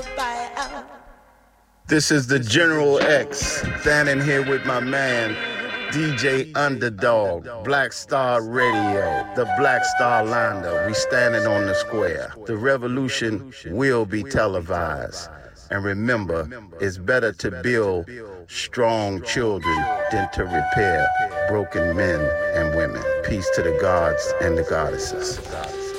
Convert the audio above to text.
This is the General X, standing here with my man, DJ Underdog, Black Star Radio, the Black Star Lander. We standing on the square. The revolution will be televised. And remember, it's better to build strong children than to repair broken men and women. Peace to the gods and the goddesses.